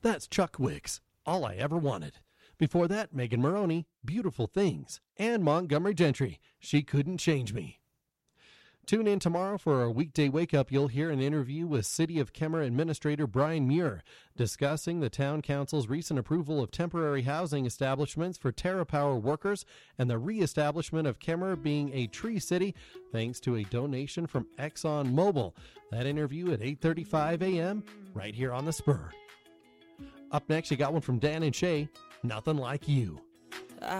That's Chuck Wicks, All I Ever Wanted. Before that, Megan Maroney, Beautiful Things. And Montgomery Gentry, She Couldn't Change Me. Tune in tomorrow for our weekday wake-up. You'll hear an interview with City of Kemmer Administrator Brian Muir discussing the Town Council's recent approval of temporary housing establishments for TerraPower workers and the reestablishment of Kemmer being a tree city thanks to a donation from ExxonMobil. That interview at 8:35 a.m. right here on The Spur. Up next, you got one from Dan and Shay, Nothing Like You.